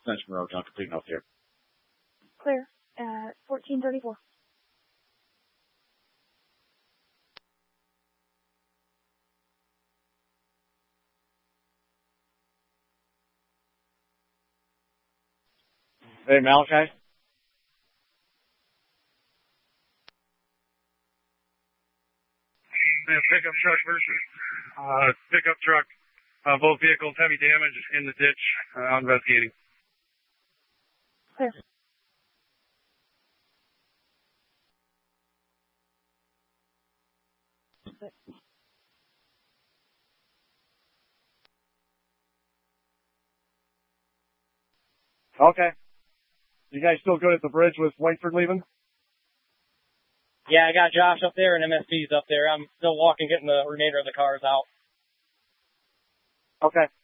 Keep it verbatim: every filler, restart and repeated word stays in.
Suspension Road, John, complete enough here. Clear. Uh, fourteen thirty-four. Hey, Malachi? Pickup truck versus uh, pickup truck. Uh, both vehicles heavy damage in the ditch. Uh, investigating. Clear. Okay. You guys still good at the bridge with Whiteford leaving? Yeah, I got Josh up there and M S P's up there. I'm still walking, getting the remainder of the cars out. Okay.